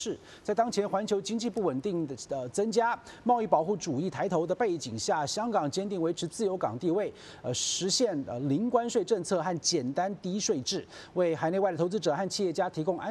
是在当前环球经济不稳定的增加、贸易保护主义抬头的背景下，香港坚定维持自由港地位，实现零关税政策和简单低税制，为海内外的投资者和企业家提供